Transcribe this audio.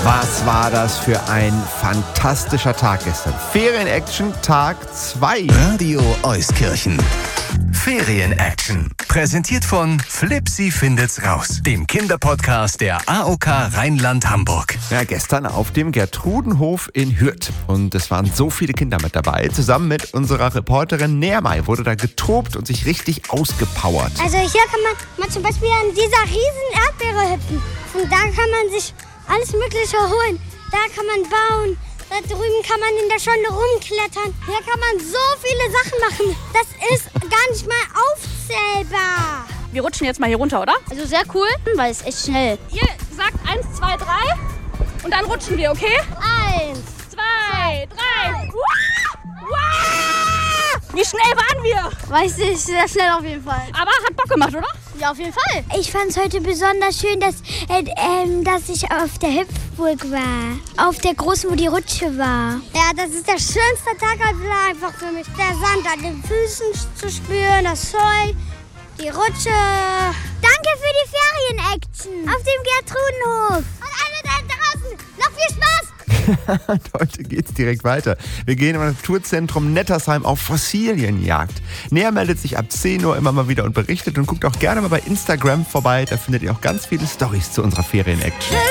Was war das für ein fantastischer Tag gestern? Ferien-Action Tag 2. Radio Euskirchen. Ferien-Action. Präsentiert von Flipsi findet's raus, dem Kinderpodcast der AOK Rheinland-Hamburg. Ja, gestern auf dem Gertrudenhof in Hürth. Und es waren so viele Kinder mit dabei. Zusammen mit unserer Reporterin Nermay wurde da getobt und sich richtig ausgepowert. Also hier kann man zum Beispiel an dieser riesen Erdbeere hüpfen. Und da kann man sich alles Mögliche holen. Da kann man bauen. Da drüben kann man in der Schonne rumklettern. Hier kann man so viele Sachen machen. Das ist gar nicht mal aufzählbar. Wir rutschen jetzt mal hier runter, oder? Also sehr cool, weil es echt schnell. Ihr sagt 1, 2, 3 und dann rutschen wir, okay? 1, 2, 3. Wow! Wie schnell waren wir? weiß ich, sehr schnell auf jeden Fall. Aber hat Bock gemacht, oder? Ja, auf jeden Fall. Ich fand es heute besonders schön, dass ich auf der Hüpfburg war. Auf der großen, wo die Rutsche war. Ja, das ist der schönste Tag einfach für mich. Der Sand an den Füßen zu spüren, das Zeug, die Rutsche. Danke für die Ferien-Action auf dem Gertrudenhof. Und alle da draußen, noch viel Spaß! Und heute geht's direkt weiter. Wir gehen im Naturzentrum Nettersheim auf Fossilienjagd. Näher meldet sich ab 10 Uhr immer mal wieder und berichtet und guckt auch gerne mal bei Instagram vorbei. Da findet ihr auch ganz viele Storys zu unserer Ferien-Action.